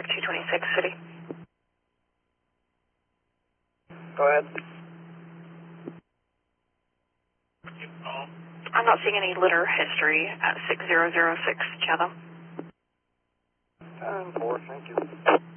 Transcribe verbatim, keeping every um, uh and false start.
contact two twenty-six City. Go ahead. I'm not seeing any litter history at six zero zero six Chatham. ten four, thank you.